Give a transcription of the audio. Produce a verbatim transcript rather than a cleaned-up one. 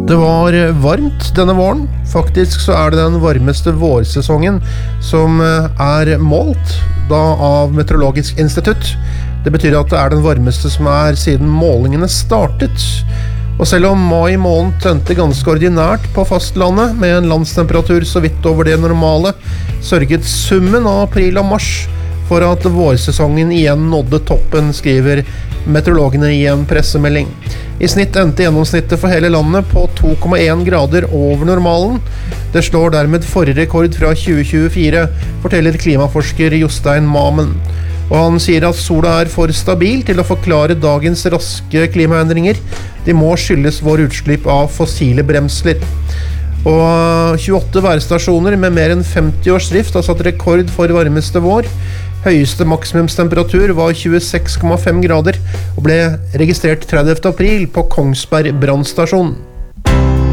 Det var varmt denne våren. Faktisk så er det den varmeste vårsesongen som er målt da av Meteorologisk institutt. Det betyr at det er den varmeste som er siden målingene startet. Og selv om mai måned tønte ganske ordinært på fastlandet med en landstemperatur så vidt over det normale, sørget summen av april og mars for at vårsesongen igjen nådde toppen, skriver meteorologene i en pressemelding. I snitt endte gjennomsnittet for hele landet på to komma en grader over normalen. Det slår dermed forrige rekord fra tjue tjuefire, forteller klimaforsker Jostein Mamen. Og han sier at sola er for stabil til å forklare dagens raske klimaendringer. De må skyldes vår utslipp av fossile bremsler. Og tjueåtte værstasjoner med mer enn femti års drift har satt rekord for varmeste vår. Høyeste maksimumstemperatur var tjueseks komma fem grader og ble registrert tredivte april på Kongsberg brannstasjon.